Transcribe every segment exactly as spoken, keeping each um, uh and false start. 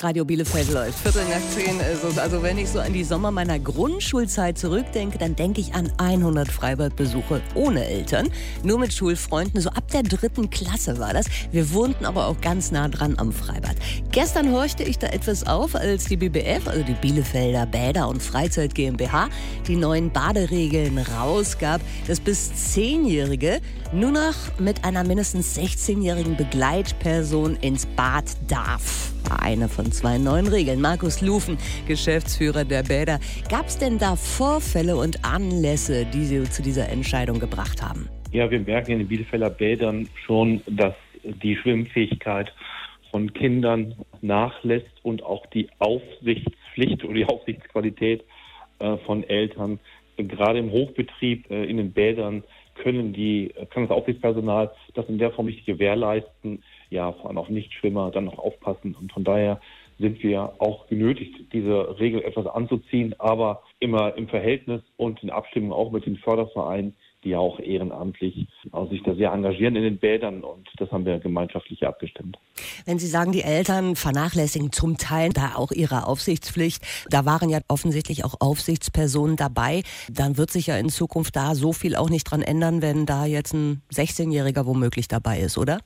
Radio Bielefeld läuft. Viertel nach zehn ist es. Also wenn ich so an die Sommer meiner Grundschulzeit zurückdenke, dann denke ich an hundert Freibadbesuche ohne Eltern. Nur mit Schulfreunden. So ab der dritten Klasse war das. Wir wohnten aber auch ganz nah dran am Freibad. Gestern horchte ich da etwas auf, als die B B F, also die Bielefelder Bäder- und Freizeit GmbH, die neuen Baderegeln rausgab, dass bis Zehnjährige nur noch mit einer mindestens sechzehnjährigen Begleitperson ins Bad darf. Eine von zwei neuen Regeln. Markus Lufen, Geschäftsführer der Bäder. Gab es denn da Vorfälle und Anlässe, die Sie zu dieser Entscheidung gebracht haben? Ja, wir merken in den Bielefelder Bädern schon, dass die Schwimmfähigkeit von Kindern nachlässt und auch die Aufsichtspflicht oder die Aufsichtsqualität äh, von Eltern. Gerade im Hochbetrieb äh, in den Bädern können die, kann das Aufsichtspersonal das in der Form nicht gewährleisten, ja, vor allem auch Nichtschwimmer dann noch aufpassen. Und von daher sind wir auch genötigt, diese Regel etwas anzuziehen, aber immer im Verhältnis und in Abstimmung auch mit den Fördervereinen, die ja auch ehrenamtlich also sich da sehr engagieren in den Bädern, und das haben wir gemeinschaftlich abgestimmt. Wenn Sie sagen, die Eltern vernachlässigen zum Teil da auch ihre Aufsichtspflicht, da waren ja offensichtlich auch Aufsichtspersonen dabei, dann wird sich ja in Zukunft da so viel auch nicht dran ändern, wenn da jetzt ein sechzehnjähriger womöglich dabei ist, oder?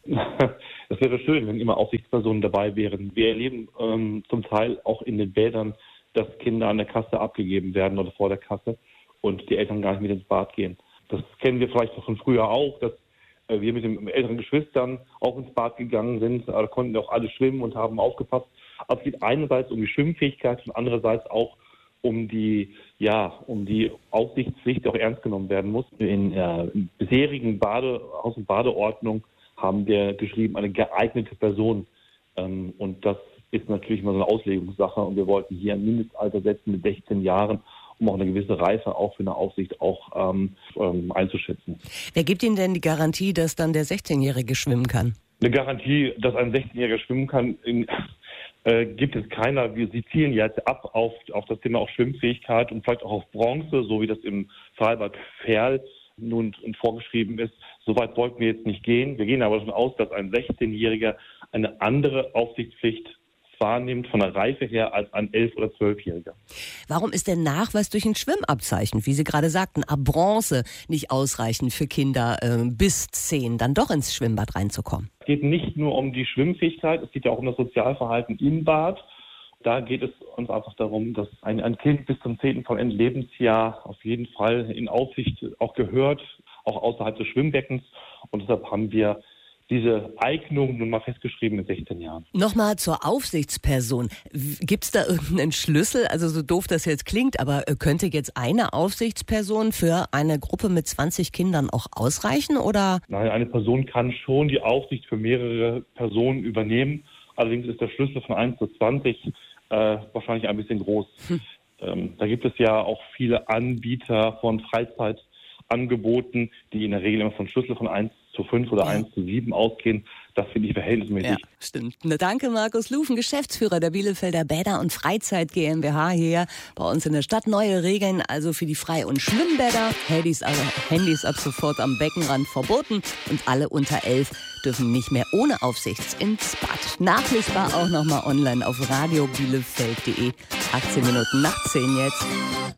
Das wäre schön, wenn immer Aufsichtspersonen dabei wären. Wir erleben ähm, zum Teil auch in den Bädern, dass Kinder an der Kasse abgegeben werden oder vor der Kasse und die Eltern gar nicht mit ins Bad gehen. Das kennen wir vielleicht noch von früher auch, dass äh, wir mit den älteren Geschwistern auch ins Bad gegangen sind. Da konnten auch alle schwimmen und haben aufgepasst. Aber es geht einerseits um die Schwimmfähigkeit und andererseits auch um die, ja, um die Aufsichtspflicht, die auch ernst genommen werden muss. In der äh, bisherigen Bade, Haus- und Badeordnung haben wir geschrieben, eine geeignete Person. Ähm, und das ist natürlich immer so eine Auslegungssache. Und wir wollten hier ein Mindestalter setzen mit sechzehn Jahren, um auch eine gewisse Reife auch für eine Aufsicht auch ähm, ähm, einzuschätzen. Wer gibt Ihnen denn die Garantie, dass dann der sechzehnjährige schwimmen kann? Eine Garantie, dass ein sechzehnjähriger schwimmen kann, in, äh, gibt es keiner. Wir, Sie zielen jetzt ab auf, auf das Thema auch Schwimmfähigkeit und vielleicht auch auf Bronze, so wie das im Freibad Ferl nun vorgeschrieben ist. Soweit wollten wir jetzt nicht gehen. Wir gehen aber davon aus, dass ein sechzehnjähriger eine andere Aufsichtspflicht wahrnimmt von der Reife her als ein elf- oder zwölfjähriger. Warum ist der Nachweis durch ein Schwimmabzeichen, wie Sie gerade sagten, ab Bronze nicht ausreichend für Kinder äh, bis zehn, dann doch ins Schwimmbad reinzukommen? Es geht nicht nur um die Schwimmfähigkeit, es geht ja auch um das Sozialverhalten im Bad. Da geht es uns einfach darum, dass ein, ein Kind bis zum zehnten Lebensjahr auf jeden Fall in Aufsicht auch gehört, auch außerhalb des Schwimmbeckens. Und deshalb haben wir diese Eignung nun mal festgeschrieben mit sechzehn Jahren. Nochmal zur Aufsichtsperson. Gibt es da irgendeinen Schlüssel? Also so doof das jetzt klingt, aber könnte jetzt eine Aufsichtsperson für eine Gruppe mit zwanzig Kindern auch ausreichen, oder? Nein, eine Person kann schon die Aufsicht für mehrere Personen übernehmen. Allerdings ist der Schlüssel von eins zu zwanzig äh, wahrscheinlich ein bisschen groß. Hm. Ähm, da gibt es ja auch viele Anbieter von Freizeitangeboten, die in der Regel immer von Schlüssel von eins zu fünf oder ja. eins zu sieben ausgehen. Das finde ich verhältnismäßig. Ja, stimmt. Na, danke, Markus Lufen, Geschäftsführer der Bielefelder Bäder- und Freizeit GmbH hier bei uns in der Stadt. Neue Regeln also für die Freie- und Schwimmbäder. Handys, also Handys ab sofort am Beckenrand verboten. Und alle unter elf dürfen nicht mehr ohne Aufsicht ins Bad. Nachlesbar auch nochmal online auf radio bielefeld punkt de. achtzehn Minuten nach zehn jetzt.